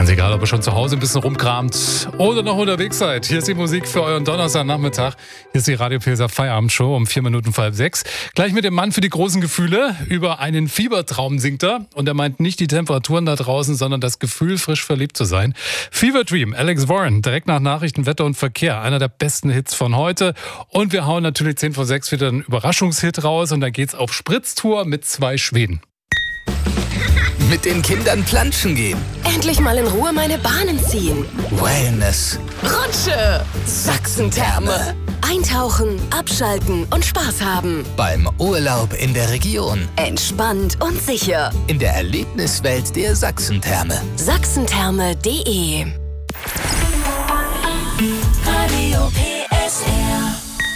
Ganz egal, ob ihr schon zu Hause ein bisschen rumkramt oder noch unterwegs seid. Hier ist die Musik für euren Donnerstagnachmittag. Hier ist die Radio Pilser Feierabendshow um 5:04. Gleich mit dem Mann für die großen Gefühle. Über einen Fiebertraum singt er. Und er meint nicht die Temperaturen da draußen, sondern das Gefühl, frisch verliebt zu sein. Fever Dream, Alex Warren, direkt nach Nachrichten, Wetter und Verkehr. Einer der besten Hits von heute. Und wir hauen natürlich 5:10 wieder einen Überraschungshit raus. Und da geht's auf Spritztour mit 2 Schweden. Mit den Kindern planschen gehen. Endlich mal in Ruhe meine Bahnen ziehen. Wellness. Rutsche. Sachsentherme. Eintauchen, abschalten und Spaß haben. Beim Urlaub in der Region. Entspannt und sicher. In der Erlebniswelt der Sachsentherme. Sachsentherme.de Radio PSR.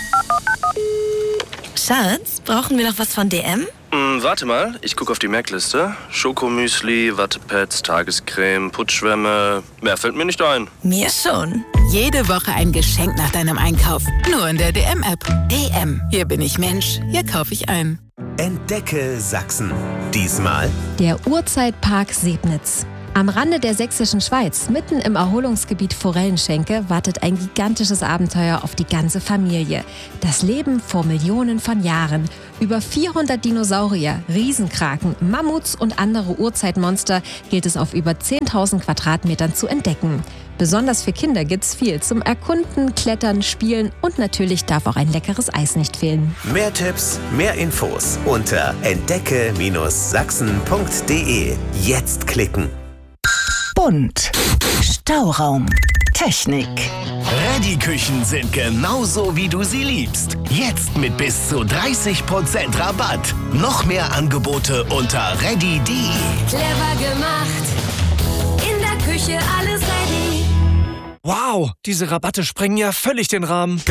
Schatz, brauchen wir noch was von DM? Warte mal, ich gucke auf die Merkliste. Schokomüsli, Wattepads, Tagescreme, Putzschwämme. Mehr fällt mir nicht ein. Mir schon. Jede Woche ein Geschenk nach deinem Einkauf. Nur in der DM-App. DM. Hier bin ich Mensch. Hier kaufe ich ein. Entdecke Sachsen. Diesmal der Urzeitpark Sebnitz. Am Rande der sächsischen Schweiz, mitten im Erholungsgebiet Forellenschenke, wartet ein gigantisches Abenteuer auf die ganze Familie. Das Leben vor Millionen von Jahren. Über 400 Dinosaurier, Riesenkraken, Mammuts und andere Urzeitmonster gilt es auf über 10.000 Quadratmetern zu entdecken. Besonders für Kinder gibt's viel zum Erkunden, Klettern, Spielen und natürlich darf auch ein leckeres Eis nicht fehlen. mehr Tipps, mehr Infos unter entdecke-sachsen.de. Jetzt klicken. Bunt. Stauraum. Technik. Ready-Küchen sind genauso, wie du sie liebst. Jetzt mit bis zu 30% Rabatt. Noch mehr Angebote unter ready.de. Clever gemacht. In der Küche alles ready. Wow, diese Rabatte sprengen ja völlig den Rahmen.